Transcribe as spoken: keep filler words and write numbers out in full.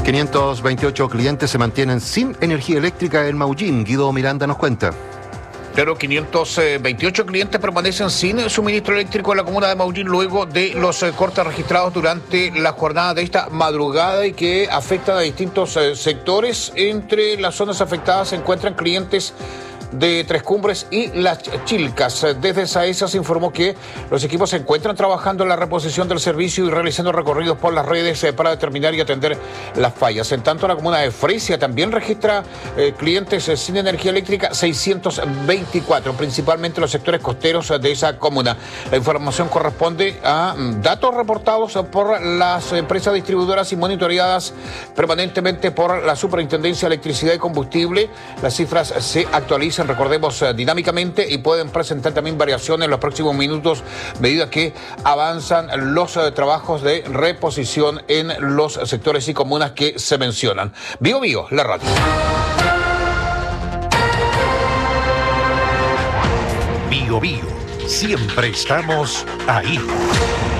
quinientos veintiocho clientes se mantienen sin energía eléctrica en Maullín. Guido Miranda nos cuenta. Pero quinientos veintiocho clientes permanecen sin suministro eléctrico en la comuna de Maullín luego de los eh, cortes registrados durante la jornada de esta madrugada y que afectan a distintos eh, sectores. Entre las zonas afectadas se encuentran clientes de Tres Cumbres y Las Chilcas. Desde SAESA se informó que los equipos se encuentran trabajando en la reposición del servicio y realizando recorridos por las redes eh, para determinar y atender las fallas. En tanto, la comuna de Fresia también registra eh, clientes eh, sin energía eléctrica, seiscientos veinticuatro, principalmente los sectores costeros eh, de esa comuna. La información corresponde a mm, datos reportados eh, por las empresas distribuidoras y monitoreadas permanentemente por la Superintendencia de Electricidad y Combustible. Las cifras se actualizan, recordemos, eh, dinámicamente y pueden presentar también variaciones en los próximos minutos a medida que avanzan los eh, trabajos de reposición en los sectores y comunas que se mencionan. Bio Bio, la radio. Bio Bio, siempre estamos ahí.